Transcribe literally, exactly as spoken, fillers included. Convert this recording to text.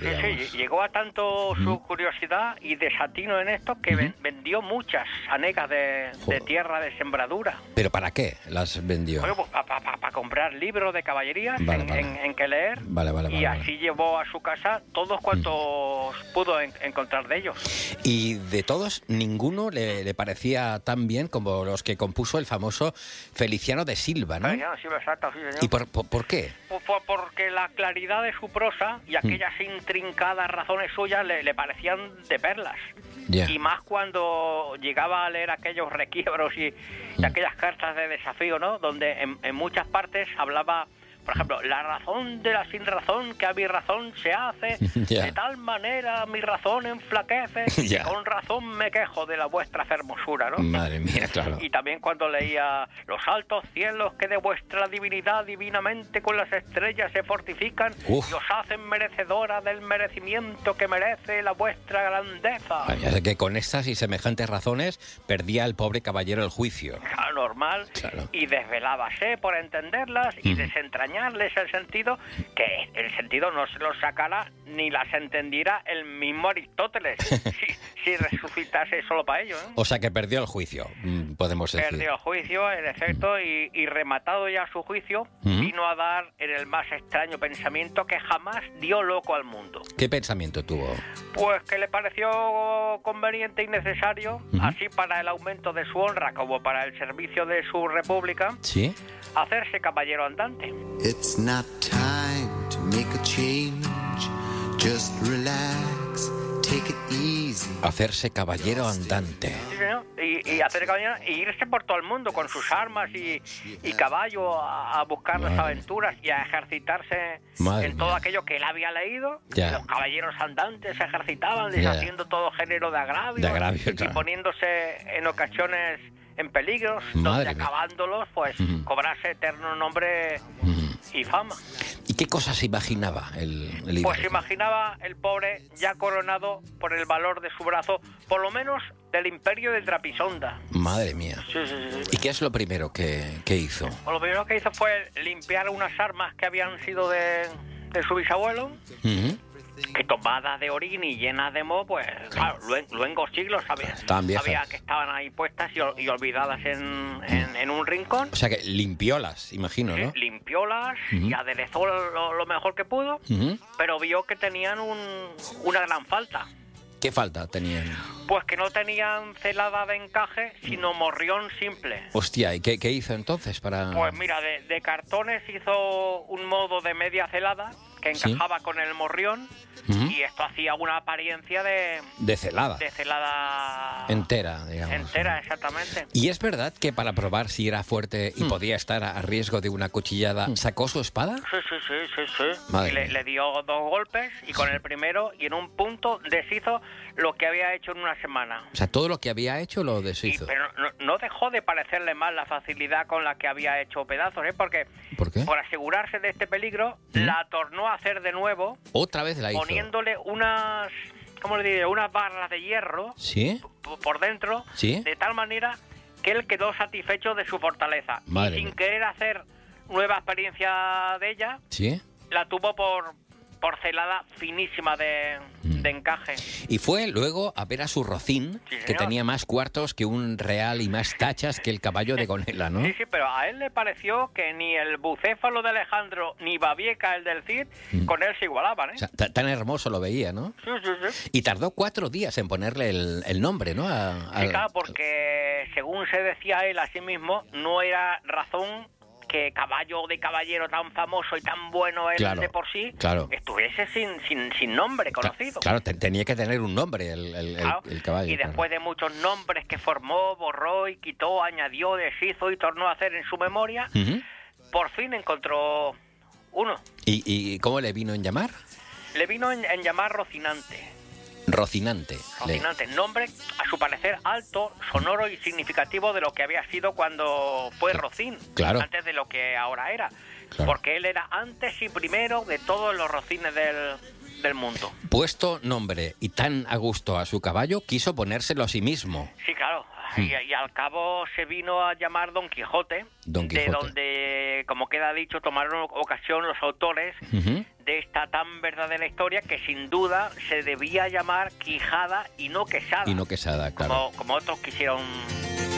digamos. Sí, sí, llegó a tanto su curiosidad y desatino en esto que uh-huh. vendió muchas hanegas de, de tierra de sembradura. ¿Pero para qué las vendió? Bueno, pues para pa, pa, pa comprar libros de caballerías vale, en, vale. En, en que leer. Vale, vale, y vale, así vale. llevó a su casa todos cuantos uh-huh. pudo en, encontrar de ellos. Y de todos, ninguno le, le parecía tan bien como los que compuso el famoso Feliciano de Silva, ¿no? Feliciano de Silva, exacto, sí, señor. ¿Y por, por, por qué? Por, por, porque la claridad de su prosa y aquellas mm. intrincadas razones suyas le, le parecían de perlas. Yeah. Y más cuando llegaba a leer aquellos requiebros y, mm. y aquellas cartas de desafío, ¿no? Donde en, en muchas partes hablaba, por ejemplo, la razón de la sin razón que a mi razón se hace, yeah. de tal manera mi razón enflaquece, yeah. que con razón me quejo de la vuestra hermosura, ¿no? Madre mía, claro. Y también cuando leía los altos cielos que de vuestra divinidad divinamente con las estrellas se fortifican Uf. y os hacen merecedora del merecimiento que merece la vuestra grandeza. Ay, ya que con estas y semejantes razones perdía el pobre caballero el juicio. Claro, normal. Claro. Y desvelábase por entenderlas y mm. desentrañarlas el sentido, que el sentido no se lo sacara ni las entendiera el mismo Aristóteles si, si resucitase solo para ello, ¿eh? O sea que perdió el juicio, podemos decir. Perdió el juicio, en efecto, y, y rematado ya su juicio, uh-huh. vino a dar en el más extraño pensamiento que jamás dio loco al mundo. ¿Qué pensamiento tuvo? Pues que le pareció conveniente y necesario, uh-huh. así para el aumento de su honra como para el servicio de su república, ¿sí? hacerse caballero andante. It's not time to make a change. Just relax, take it easy. Hacerse caballero andante. Sí, señor. Y, y hacer caballero y irse por todo el mundo con sus armas y, y caballo a, a buscar Madre. las aventuras y a ejercitarse Madre en todo mía. aquello que él había leído. Ya. Los caballeros andantes se ejercitaban deshaciendo todo género de agravio, de agravio y claro. poniéndose en ocasiones en peligros, Madre donde mía. acabándolos, pues, uh-huh. cobrase eterno nombre uh-huh. y fama. ¿Y qué cosas imaginaba el, el Pues imaginaba el pobre ya coronado por el valor de su brazo, por lo menos del imperio de Trapisonda. Madre mía. Sí, sí, sí. ¿Y qué es lo primero que, que hizo? Pues lo primero que hizo fue limpiar unas armas que habían sido de, de su bisabuelo, uh-huh. que tomadas de orín y llenas de moho, pues claro, claro luengos siglos había, había que estaban ahí puestas y, y olvidadas en, en, en un rincón. O sea que limpiólas, imagino, ¿no? Sí, limpiólas uh-huh. y aderezó lo, lo mejor que pudo, uh-huh. pero vio que tenían un, una gran falta. ¿Qué falta tenían? Pues que no tenían celada de encaje, sino morrión simple. Hostia, ¿y qué, qué hizo entonces para...? Pues mira, de, de cartones hizo un modo de media celada que encajaba ¿sí? con el morrión uh-huh. y esto hacía una apariencia de... De celada. De celada... Entera, digamos. Entera, exactamente. ¿Y es verdad que para probar si era fuerte y mm. podía estar a riesgo de una cuchillada, mm. sacó su espada? Sí, sí, sí, sí, sí. Y le, le dio dos golpes y con el primero y en un punto deshizo lo que había hecho en una semana. O sea, todo lo que había hecho lo deshizo. Y, pero no, no dejó de parecerle mal la facilidad con la que había hecho pedazos, ¿eh? Porque ¿Por qué? por asegurarse de este peligro, ¿Mm? la tornó a hacer de nuevo. Otra vez la hizo. Poniéndole unas, ¿cómo le diré? Unas barras de hierro. ¿Sí? P- por dentro. ¿Sí? De tal manera que él quedó satisfecho de su fortaleza. Madre y sin mía. querer hacer nueva experiencia de ella, ¿sí? La tuvo por... porcelada finísima de, mm. de encaje. Y fue luego a ver a su Rocín, sí, que tenía más cuartos que un real y más tachas que el caballo de Gonela, ¿no? Sí, sí, pero a él le pareció que ni el bucéfalo de Alejandro ni Babieca, el del Cid, mm. con él se igualaban, ¿eh? O sea, t- tan hermoso lo veía, ¿no? Sí, sí, sí. Y tardó cuatro días en ponerle el, el nombre, ¿no? A, a... Sí, claro, porque según se decía él a sí mismo, no era razón que caballo de caballero tan famoso y tan bueno él claro, de por sí, claro. estuviese sin, sin, sin nombre conocido. Claro, te, tenía que tener un nombre el, el, claro, el, el caballo. Y después claro. de muchos nombres que formó, borró y quitó, añadió, deshizo y tornó a hacer en su memoria, uh-huh. por fin encontró uno. ¿Y, ¿Y cómo le vino en llamar? Le vino en, en llamar Rocinante. Rocinante. Rocinante, le... nombre a su parecer alto, sonoro y significativo de lo que había sido cuando fue Rocín, claro. antes de lo que ahora era, claro. porque él era antes y primero de todos los rocines del, del mundo. Puesto nombre y tan a gusto a su caballo, quiso ponérselo a sí mismo. Sí, claro. y, y al cabo se vino a llamar Don Quijote, Don Quijote. de donde, como queda dicho, tomaron ocasión los autores Uh-huh. de esta tan verdadera historia que sin duda se debía llamar Quijada y no Quesada. Y no Quesada, claro. Como, como otros quisieron